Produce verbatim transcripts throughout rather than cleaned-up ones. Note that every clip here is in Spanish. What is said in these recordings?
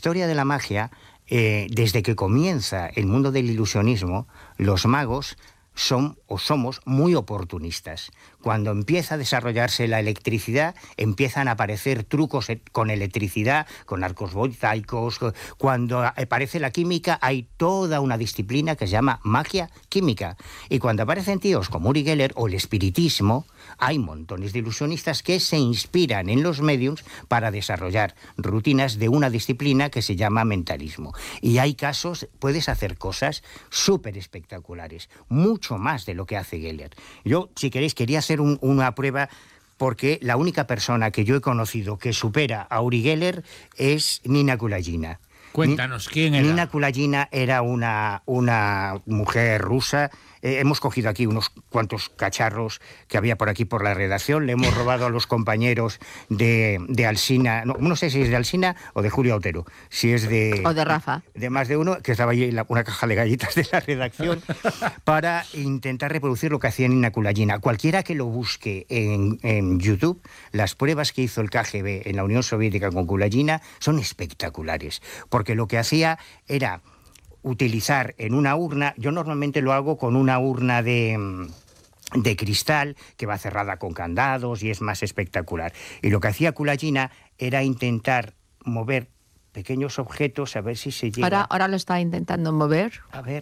historia de la magia, eh, desde que comienza el mundo del ilusionismo, los magos son o somos muy oportunistas. Cuando empieza a desarrollarse la electricidad, empiezan a aparecer trucos con electricidad, con arcos voltaicos. Cuando aparece la química, hay toda una disciplina que se llama magia química. Y cuando aparecen tíos como Uri Geller o el espiritismo, hay montones de ilusionistas que se inspiran en los mediums para desarrollar rutinas de una disciplina que se llama mentalismo. Y hay casos, puedes hacer cosas súper espectaculares, mucho más de lo que hace Geller. Yo, si queréis, quería hacer un, una prueba, porque la única persona que yo he conocido que supera a Uri Geller es Nina Kulagina. Cuéntanos, ¿quién era? Nina Kulagina era una, una mujer rusa. Eh, hemos cogido aquí unos cuantos cacharros que había por aquí por la redacción. Le hemos robado a los compañeros de, de Alsina. No, no sé si es de Alsina o de Julio Otero. Si es de... O de Rafa. De más de uno, que estaba ahí la, una caja de galletas de la redacción, para intentar reproducir lo que hacía Nina Kulagina. Cualquiera que lo busque en, en YouTube, las pruebas que hizo el K G B en la Unión Soviética con Kulagina son espectaculares. Porque lo que hacía era utilizar en una urna, yo normalmente lo hago con una urna de, de cristal que va cerrada con candados y es más espectacular. Y lo que hacía Kulagina era intentar mover pequeños objetos a ver si se llega... Ahora, ahora lo está intentando mover. A ver,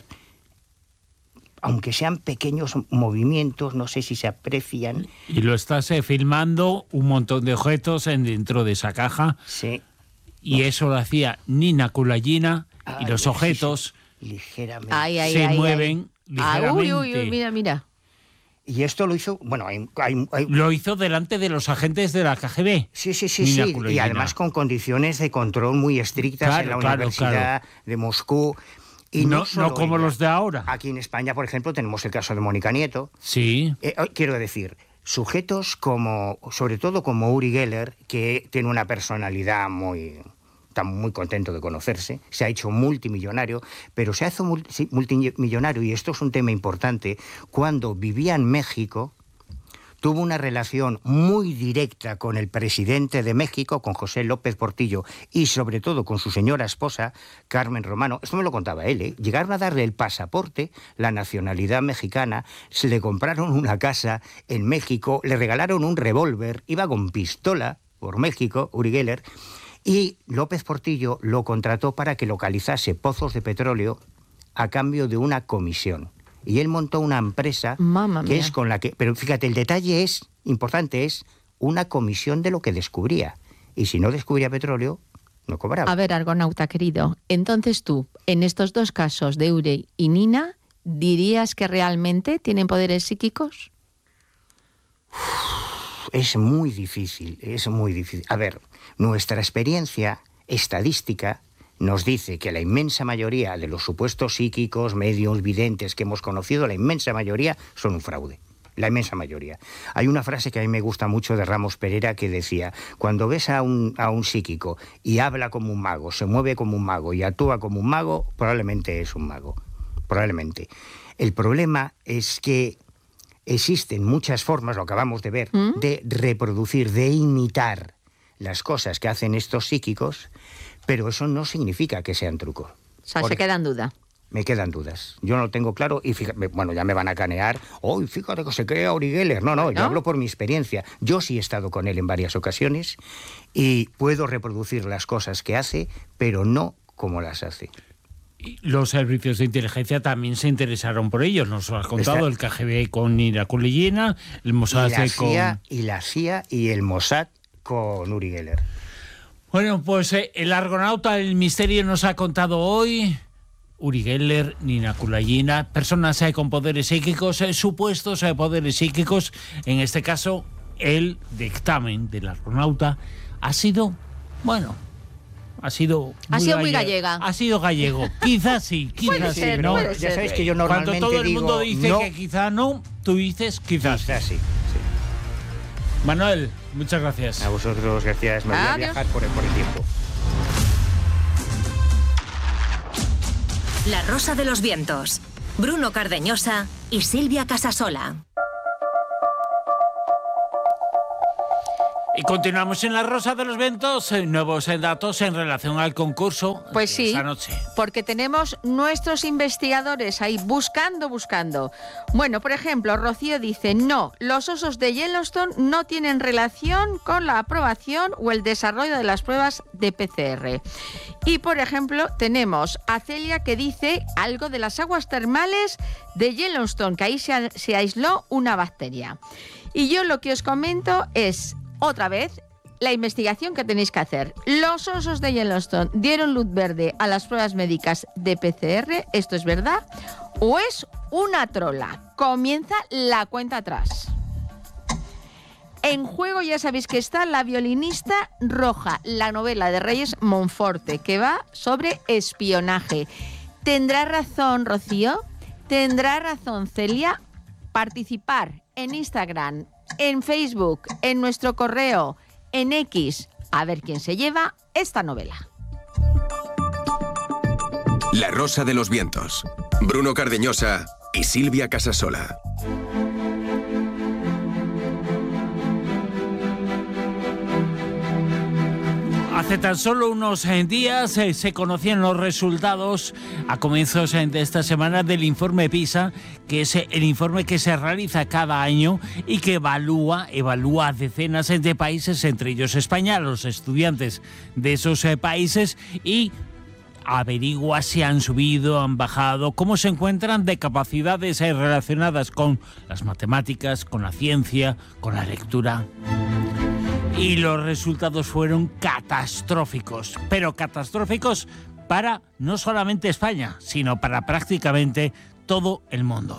aunque sean pequeños movimientos, no sé si se aprecian. Y lo estás eh, filmando un montón de objetos en, dentro de esa caja. Sí. Y eso lo hacía Nina Kulagina. Ah, y los objetos sí, sí, ligeramente ay, ay, se ay, mueven ay. ligeramente. Ah, uy, uy, uy, mira, mira. Y esto lo hizo, bueno, hay, hay, hay... lo hizo delante de los agentes de la K G B. Sí, sí, sí, sí. Y además con condiciones de control muy estrictas, claro, en la claro, Universidad claro. de Moscú. Y no, no, solo no como ella. Los de ahora. Aquí en España, por ejemplo, tenemos el caso de Mónica Nieto. Sí. Eh, quiero decir, sujetos como, sobre todo como Uri Geller, que tiene una personalidad muy... está muy contento de conocerse, se ha hecho multimillonario, pero se hace multimillonario, y esto es un tema importante, cuando vivía en México, tuvo una relación muy directa con el presidente de México, con José López Portillo, y sobre todo con su señora esposa, Carmen Romano. Esto me lo contaba él, ¿eh? Llegaron a darle el pasaporte, la nacionalidad mexicana, se le compraron una casa en México, le regalaron un revólver, iba con pistola por México, Uri Geller, y López Portillo lo contrató para que localizase pozos de petróleo a cambio de una comisión. Y él montó una empresa Mamma que mía. es con la que... Pero fíjate, el detalle es, importante, es una comisión de lo que descubría. Y si no descubría petróleo, no cobraba. A ver, argonauta querido, entonces tú, en estos dos casos de Uri y Nina, ¿dirías que realmente tienen poderes psíquicos? Es muy difícil, es muy difícil. A ver, nuestra experiencia estadística nos dice que la inmensa mayoría de los supuestos psíquicos, medios, videntes que hemos conocido, la inmensa mayoría son un fraude. La inmensa mayoría. Hay una frase que a mí me gusta mucho de Ramos Pereira que decía: cuando ves a un, a un psíquico y habla como un mago, se mueve como un mago y actúa como un mago, probablemente es un mago. Probablemente. El problema es que existen muchas formas, lo acabamos de ver, ¿Mm? de reproducir, de imitar las cosas que hacen estos psíquicos, pero eso no significa que sean trucos. O sea, Por se queda en duda. Me quedan dudas. Yo no lo tengo claro y fíjate, bueno, ya me van a canear. ¡Oh, fíjate que se crea Uri Geller! No, no, ¿No? yo hablo por mi experiencia. Yo sí he estado con él en varias ocasiones y puedo reproducir las cosas que hace, pero no como las hace. Los servicios de inteligencia también se interesaron por ellos, nos lo ha contado. Está el K G B con Nina Kulagina, el Mossad y la con... C I A, y la C I A y el Mossad con Uri Geller. Bueno, pues eh, el argonauta del misterio nos ha contado hoy Uri Geller, Nina Kulagina, personas eh, con poderes psíquicos, eh, supuestos eh, poderes psíquicos. En este caso, el dictamen del argonauta ha sido, bueno... Ha sido, ha sido muy gallega. Ha sido gallego. Quizás sí, quizás puede sí. Ser, ¿no? puede ya ser. sabéis que yo normalmente Cuando todo el digo, mundo dice no, que quizá no, tú dices quizás. Quizás sí, sí. Manuel, muchas gracias. A vosotros, gracias. Me voy a viajar por el, por el tiempo. La Rosa de los Vientos. Bruno Cardeñosa y Silvia Casasola. Y continuamos en la Rosa de los Vientos, nuevos datos en relación al concurso. Pues de sí, esta noche. Porque tenemos nuestros investigadores ahí buscando, buscando. Bueno, por ejemplo, Rocío dice, no, los osos de Yellowstone no tienen relación con la aprobación o el desarrollo de las pruebas de P C R. Y, por ejemplo, tenemos a Celia que dice algo de las aguas termales de Yellowstone, que ahí se, se aisló una bacteria. Y yo lo que os comento es... Otra vez, la investigación que tenéis que hacer. Los osos de Yellowstone dieron luz verde a las pruebas médicas de P C R. ¿Esto es verdad? ¿O es una trola? Comienza la cuenta atrás. En juego ya sabéis que está La violinista roja, la novela de Reyes Monforte, que va sobre espionaje. ¿Tendrá razón, Rocío? ¿Tendrá razón, Celia? Participar en Instagram, en Facebook, en nuestro correo, en X, a ver quién se lleva esta novela. La Rosa de los Vientos. Bruno Cardeñosa y Silvia Casasola. Hace tan solo unos días eh, se conocían los resultados a comienzos eh, de esta semana del informe PISA, que es eh, el informe que se realiza cada año y que evalúa, evalúa decenas eh, de países, entre ellos España, los estudiantes de esos eh, países y averigua si han subido, han bajado, cómo se encuentran de capacidades eh, relacionadas con las matemáticas, con la ciencia, con la lectura. Y los resultados fueron catastróficos, pero catastróficos para no solamente España, sino para prácticamente todo el mundo.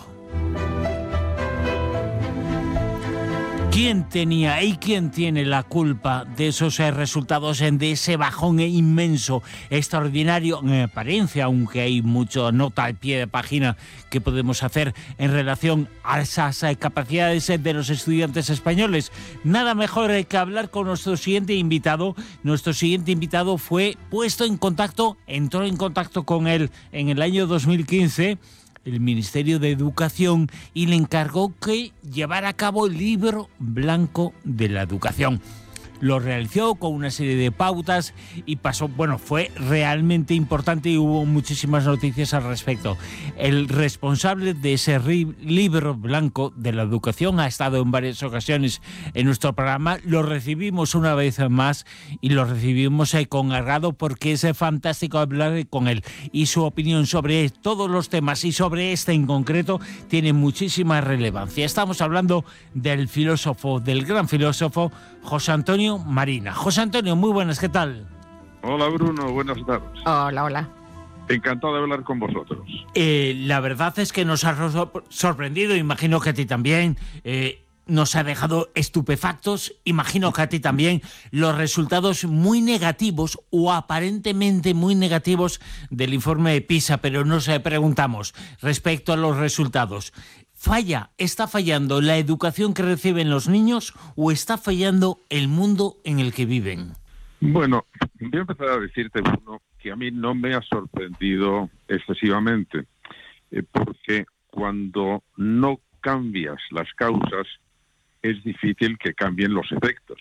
¿Quién tenía y quién tiene la culpa de esos resultados, de ese bajón inmenso, extraordinario, en apariencia, aunque hay mucha nota al pie de página que podemos hacer en relación a esas capacidades de los estudiantes españoles? Nada mejor que hablar con nuestro siguiente invitado. Nuestro siguiente invitado fue puesto en contacto, entró en contacto con él en el año dos mil quince, el Ministerio de Educación, y le encargó que llevara a cabo el libro blanco de la educación. Lo realizó con una serie de pautas y pasó, bueno, fue realmente importante y hubo muchísimas noticias al respecto. El responsable de ese libro blanco de la educación ha estado en varias ocasiones en nuestro programa. Lo recibimos una vez más y lo recibimos con agrado porque es fantástico hablar con él. Y su opinión sobre todos los temas y sobre este en concreto tiene muchísima relevancia. Estamos hablando del filósofo, del gran filósofo José Antonio Marina. José Antonio, muy buenas, ¿qué tal? Hola Bruno, buenas tardes. Hola, hola. Encantado de hablar con vosotros. Eh, la verdad es que nos ha sorprendido, imagino que a ti también, eh, nos ha dejado estupefactos, imagino que a ti también, los resultados muy negativos o aparentemente muy negativos del informe de PISA, pero nos preguntamos respecto a los resultados. ¿Falla, está fallando la educación que reciben los niños o está fallando el mundo en el que viven? Bueno, voy a empezar a decirte, Bruno, que a mí no me ha sorprendido excesivamente, eh, porque cuando no cambias las causas, es difícil que cambien los efectos.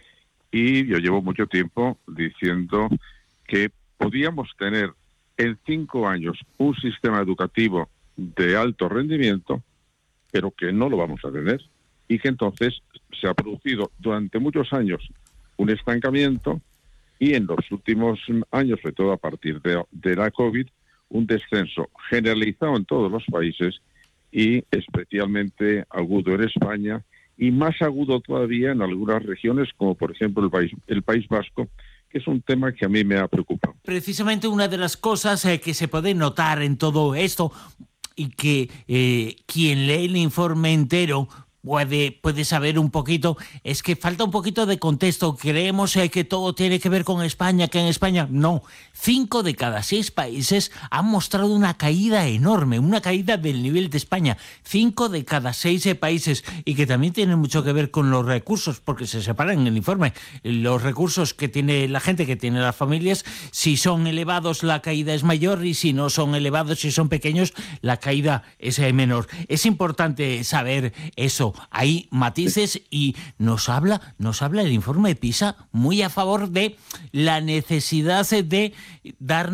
Y yo llevo mucho tiempo diciendo que podíamos tener en cinco años un sistema educativo de alto rendimiento, pero que no lo vamos a tener, y que entonces se ha producido durante muchos años un estancamiento y en los últimos años, sobre todo a partir de, de la COVID, un descenso generalizado en todos los países y especialmente agudo en España y más agudo todavía en algunas regiones, como por ejemplo el País, el País Vasco, que es un tema que a mí me ha preocupado. Precisamente una de las cosas eh, que se puede notar en todo esto y que eh, quien lee el informe entero puede, puede saber un poquito, es que falta un poquito de contexto. Creemos eh, que todo tiene que ver con España, que en España no. Cinco de cada seis países han mostrado una caída enorme, una caída del nivel de España. Cinco de cada seis eh, países, y que también tiene mucho que ver con los recursos, porque se separan en el informe. Los recursos que tiene la gente, que tiene las familias, si son elevados la caída es mayor, y si no son elevados, si son pequeños, la caída es eh, menor. Es importante saber eso. hay matices y nos habla, nos habla el informe PISA muy a favor de la necesidad de dar